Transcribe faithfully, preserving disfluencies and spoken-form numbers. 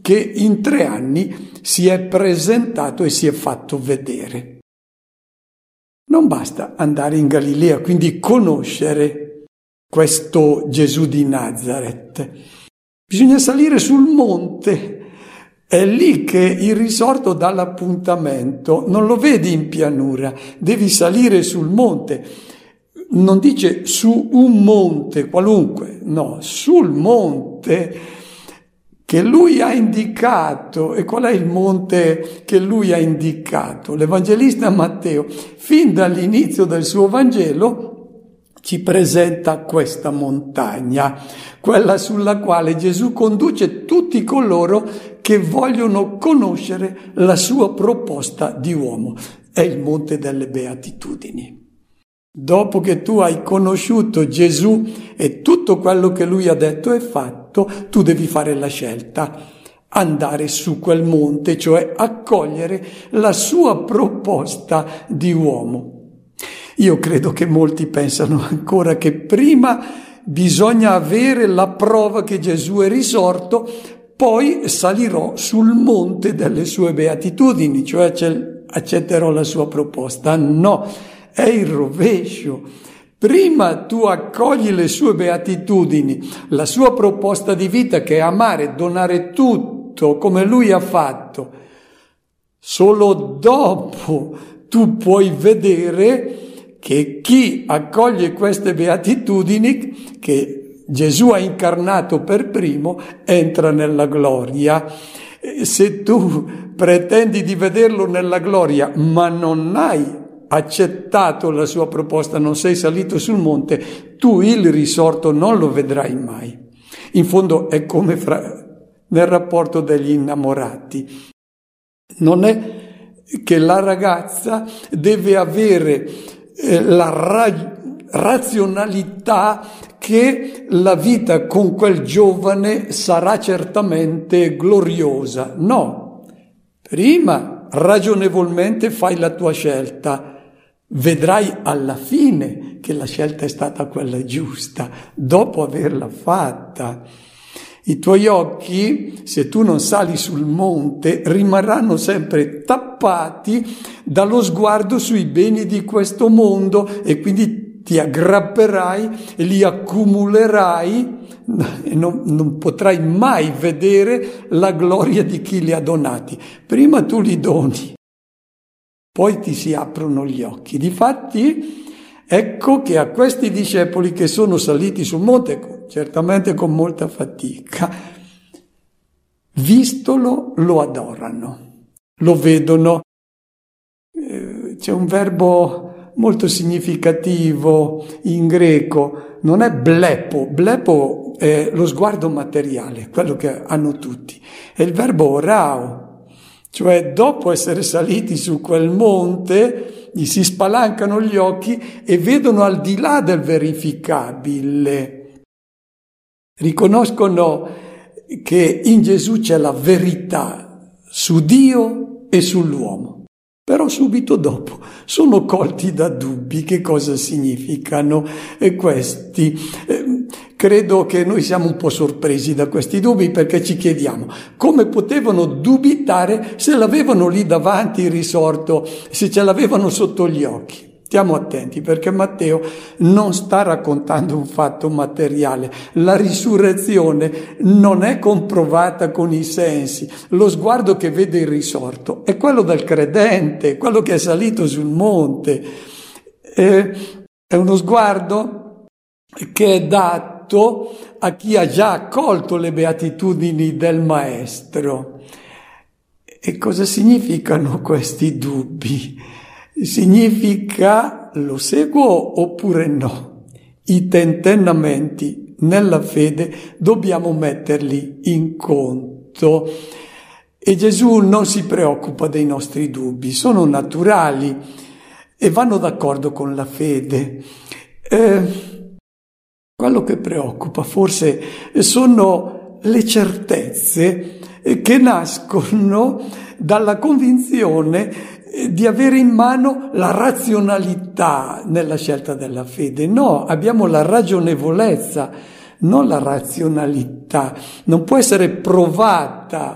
che in tre anni si è presentato e si è fatto vedere. Non basta andare in Galilea, quindi conoscere questo Gesù di Nazaret. Bisogna salire sul monte. È lì che il risorto dà l'appuntamento. Non lo vedi in pianura, devi salire sul monte. Non dice su un monte qualunque, no, sul monte che lui ha indicato. E qual è il monte che lui ha indicato? L'Evangelista Matteo, fin dall'inizio del suo Vangelo, ci presenta questa montagna, quella sulla quale Gesù conduce tutti coloro che vogliono conoscere la sua proposta di uomo. È il Monte delle Beatitudini. Dopo che tu hai conosciuto Gesù e tutto quello che lui ha detto e fatto, tu devi fare la scelta, andare su quel monte, cioè accogliere la sua proposta di uomo. Io credo che molti pensano ancora che prima bisogna avere la prova che Gesù è risorto, poi salirò sul monte delle sue beatitudini, cioè accetterò la sua proposta. No, è il rovescio. Prima tu accogli le sue beatitudini, la sua proposta di vita che è amare, donare tutto come lui ha fatto. Solo dopo tu puoi vedere che chi accoglie queste beatitudini, che Gesù ha incarnato per primo, entra nella gloria. Se tu pretendi di vederlo nella gloria, ma non hai accettato la sua proposta, non sei salito sul monte, tu il risorto non lo vedrai mai. In fondo è come fra, nel rapporto degli innamorati. Non è che la ragazza deve avere eh, la ra- razionalità che la vita con quel giovane sarà certamente gloriosa. No, prima ragionevolmente fai la tua scelta. Vedrai alla fine che la scelta è stata quella giusta, dopo averla fatta. I tuoi occhi, se tu non sali sul monte, rimarranno sempre tappati dallo sguardo sui beni di questo mondo e quindi ti aggrapperai e li accumulerai e non, non potrai mai vedere la gloria di chi li ha donati. Prima tu li doni, poi ti si aprono gli occhi. Difatti, ecco che a questi discepoli che sono saliti sul monte, certamente con molta fatica, vistolo lo adorano, lo vedono. Eh, c'è un verbo molto significativo in greco, non è blepo, blepo è lo sguardo materiale, quello che hanno tutti, è il verbo orao. Cioè, dopo essere saliti su quel monte, gli si spalancano gli occhi e vedono al di là del verificabile. Riconoscono che in Gesù c'è la verità su Dio e sull'uomo. Però subito dopo sono colti da dubbi. Che cosa significano eh, questi? Eh, credo che noi siamo un po' sorpresi da questi dubbi, perché ci chiediamo come potevano dubitare se l'avevano lì davanti il risorto, se ce l'avevano sotto gli occhi. Stiamo attenti, perché Matteo non sta raccontando un fatto materiale. La risurrezione non è comprovata con i sensi. Lo sguardo che vede il risorto è quello del credente, quello che è salito sul monte. Eh, è uno sguardo che è dato a chi ha già accolto le beatitudini del Maestro. E cosa significano questi dubbi? Significa lo seguo oppure no. I tentennamenti nella fede dobbiamo metterli in conto. E Gesù non si preoccupa dei nostri dubbi, sono naturali e vanno d'accordo con la fede. Eh, quello che preoccupa forse sono le certezze che nascono dalla convinzione di avere in mano la razionalità nella scelta della fede. No, abbiamo la ragionevolezza, non la razionalità. Non può essere provata